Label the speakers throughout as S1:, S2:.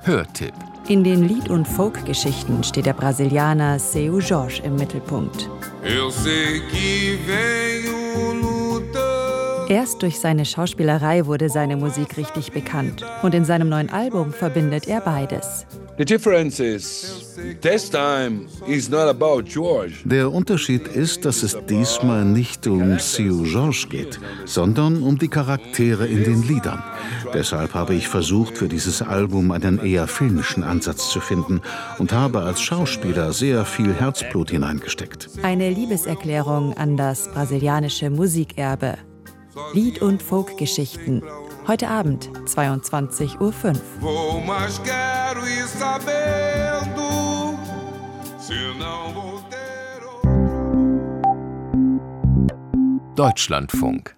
S1: Hörtipp.
S2: In den Lied- und Folk-Geschichten steht der Brasilianer Seu Jorge im Mittelpunkt. Erst durch seine Schauspielerei wurde seine Musik richtig bekannt. Und in seinem neuen Album verbindet er beides.
S3: Der Unterschied ist, dass es diesmal nicht um Seu Jorge geht, sondern um die Charaktere in den Liedern. Deshalb habe ich versucht, für dieses Album einen eher filmischen Ansatz zu finden und habe als Schauspieler sehr viel Herzblut hineingesteckt.
S2: Eine Liebeserklärung an das brasilianische Musikerbe. Lied- und Folk-Geschichten. Heute Abend, 22:05 Uhr.
S1: Deutschlandfunk.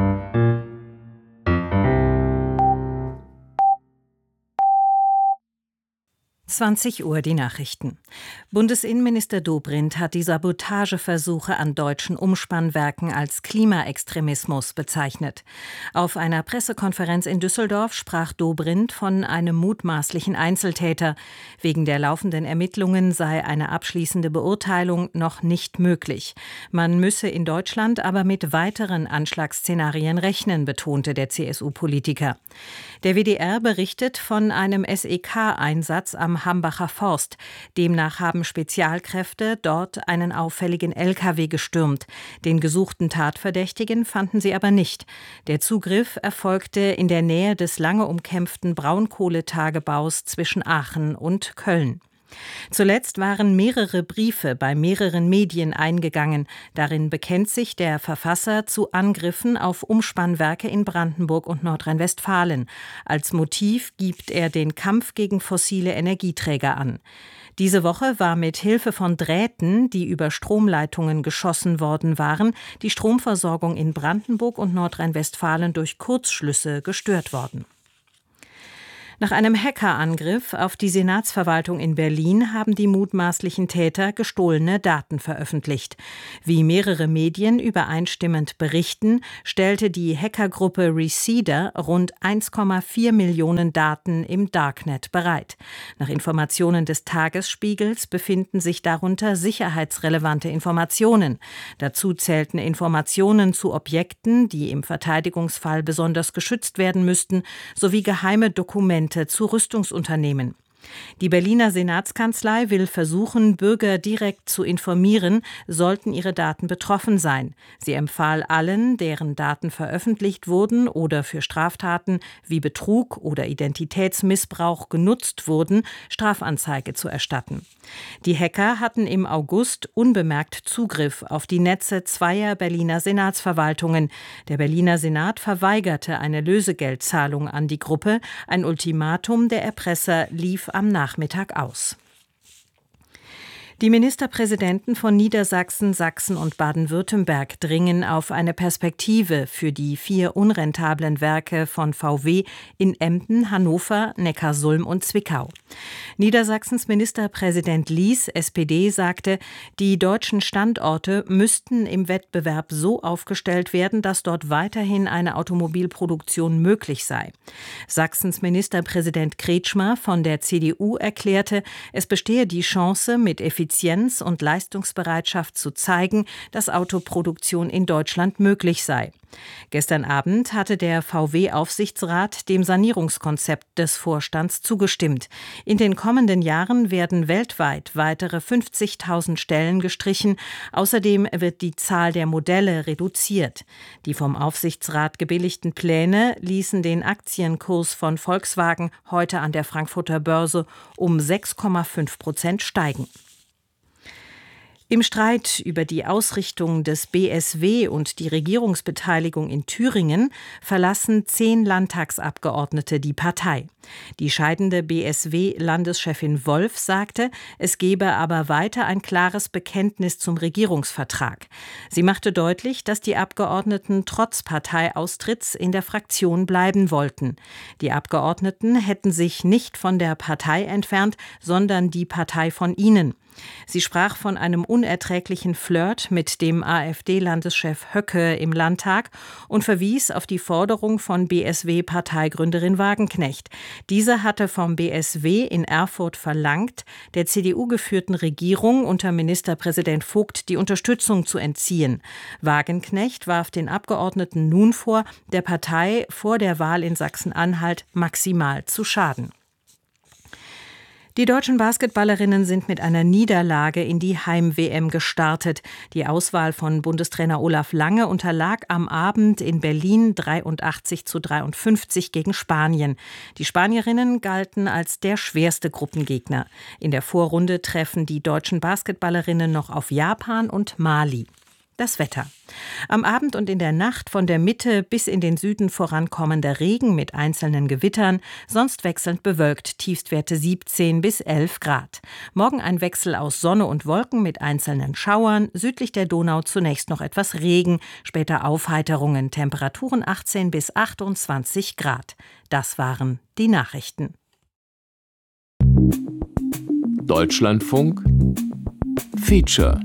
S4: 20 Uhr die Nachrichten. Bundesinnenminister Dobrindt hat die Sabotageversuche an deutschen Umspannwerken als Klimaextremismus bezeichnet. Auf einer Pressekonferenz in Düsseldorf sprach Dobrindt von einem mutmaßlichen Einzeltäter. Wegen der laufenden Ermittlungen sei eine abschließende Beurteilung noch nicht möglich. Man müsse in Deutschland aber mit weiteren Anschlagsszenarien rechnen, betonte der CSU-Politiker. Der WDR berichtet von einem SEK-Einsatz am Hambacher Forst. Demnach haben Spezialkräfte dort einen auffälligen LKW gestürmt. Den gesuchten Tatverdächtigen fanden sie aber nicht. Der Zugriff erfolgte in der Nähe des lange umkämpften Braunkohletagebaus zwischen Aachen und Köln. Zuletzt waren mehrere Briefe bei mehreren Medien eingegangen. Darin bekennt sich der Verfasser zu Angriffen auf Umspannwerke in Brandenburg und Nordrhein-Westfalen. Als Motiv gibt er den Kampf gegen fossile Energieträger an. Diese Woche war mit Hilfe von Drähten, die über Stromleitungen geschossen worden waren, die Stromversorgung in Brandenburg und Nordrhein-Westfalen durch Kurzschlüsse gestört worden. Nach einem Hackerangriff auf die Senatsverwaltung in Berlin haben die mutmaßlichen Täter gestohlene Daten veröffentlicht. Wie mehrere Medien übereinstimmend berichten, stellte die Hackergruppe Reseeder rund 1,4 Millionen Daten im Darknet bereit. Nach Informationen des Tagesspiegels befinden sich darunter sicherheitsrelevante Informationen. Dazu zählten Informationen zu Objekten, die im Verteidigungsfall besonders geschützt werden müssten, sowie geheime Dokumente zu Rüstungsunternehmen. Die Berliner Senatskanzlei will versuchen, Bürger direkt zu informieren, sollten ihre Daten betroffen sein. Sie empfahl allen, deren Daten veröffentlicht wurden oder für Straftaten wie Betrug oder Identitätsmissbrauch genutzt wurden, Strafanzeige zu erstatten. Die Hacker hatten im August unbemerkt Zugriff auf die Netze zweier Berliner Senatsverwaltungen. Der Berliner Senat verweigerte eine Lösegeldzahlung an die Gruppe. Ein Ultimatum der Erpresser lief am Nachmittag aus. Die Ministerpräsidenten von Niedersachsen, Sachsen und Baden-Württemberg dringen auf eine Perspektive für die 4 unrentablen Werke von VW in Emden, Hannover, Neckarsulm und Zwickau. Niedersachsens Ministerpräsident Lies, SPD, sagte, die deutschen Standorte müssten im Wettbewerb so aufgestellt werden, dass dort weiterhin eine Automobilproduktion möglich sei. Sachsens Ministerpräsident Kretschmer von der CDU erklärte, es bestehe die Chance, mit Effizienz und Leistungsbereitschaft zu zeigen, dass Autoproduktion in Deutschland möglich sei. Gestern Abend hatte der VW-Aufsichtsrat dem Sanierungskonzept des Vorstands zugestimmt. In den kommenden Jahren werden weltweit weitere 50.000 Stellen gestrichen. Außerdem wird die Zahl der Modelle reduziert. Die vom Aufsichtsrat gebilligten Pläne ließen den Aktienkurs von Volkswagen heute an der Frankfurter Börse um 6,5% steigen. Im Streit über die Ausrichtung des BSW und die Regierungsbeteiligung in Thüringen verlassen 10 Landtagsabgeordnete die Partei. Die scheidende BSW-Landeschefin Wolf sagte, es gebe aber weiter ein klares Bekenntnis zum Regierungsvertrag. Sie machte deutlich, dass die Abgeordneten trotz Parteiaustritts in der Fraktion bleiben wollten. Die Abgeordneten hätten sich nicht von der Partei entfernt, sondern die Partei von ihnen. Sie sprach von einem unerträglichen Flirt mit dem AfD-Landeschef Höcke im Landtag und verwies auf die Forderung von BSW-Parteigründerin Wagenknecht. Diese hatte vom BSW in Erfurt verlangt, der CDU-geführten Regierung unter Ministerpräsident Vogt die Unterstützung zu entziehen. Wagenknecht warf den Abgeordneten nun vor, der Partei vor der Wahl in Sachsen-Anhalt maximal zu schaden. Die deutschen Basketballerinnen sind mit einer Niederlage in die Heim-WM gestartet. Die Auswahl von Bundestrainer Olaf Lange unterlag am Abend in Berlin 83:53 gegen Spanien. Die Spanierinnen galten als der schwerste Gruppengegner. In der Vorrunde treffen die deutschen Basketballerinnen noch auf Japan und Mali. Das Wetter. Am Abend und in der Nacht von der Mitte bis in den Süden vorankommender Regen mit einzelnen Gewittern, sonst wechselnd bewölkt, Tiefstwerte 17 bis 11 Grad. Morgen ein Wechsel aus Sonne und Wolken mit einzelnen Schauern, südlich der Donau zunächst noch etwas Regen, später Aufheiterungen, Temperaturen 18 bis 28 Grad. Das waren die Nachrichten.
S1: Deutschlandfunk Feature.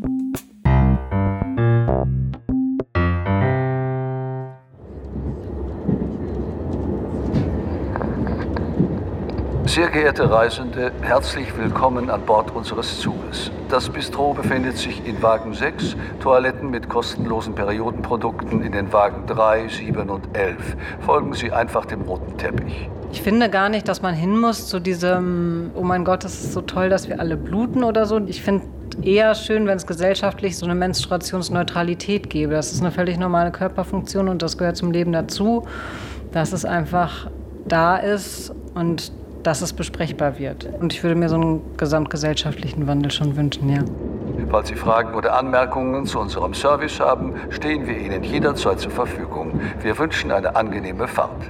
S5: Sehr geehrte Reisende, herzlich willkommen an Bord unseres Zuges. Das Bistro befindet sich in Wagen 6, Toiletten mit kostenlosen Periodenprodukten in den Wagen 3, 7 und 11. Folgen Sie einfach dem roten Teppich.
S6: Ich finde gar nicht, dass man hin muss zu diesem, oh mein Gott, es ist so toll, dass wir alle bluten oder so. Ich finde eher schön, wenn es gesellschaftlich so eine Menstruationsneutralität gäbe. Das ist eine völlig normale Körperfunktion und das gehört zum Leben dazu, dass es einfach da ist und dass es besprechbar wird. Und ich würde mir so einen gesamtgesellschaftlichen Wandel schon wünschen, ja.
S5: Falls Sie Fragen oder Anmerkungen zu unserem Service haben, stehen wir Ihnen jederzeit zur Verfügung. Wir wünschen eine angenehme Fahrt.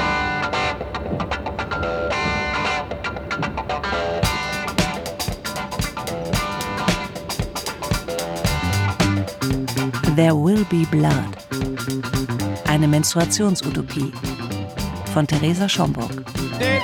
S7: There Will Be Blood. Eine Menstruationsutopie von Theresa Schomburg.
S8: They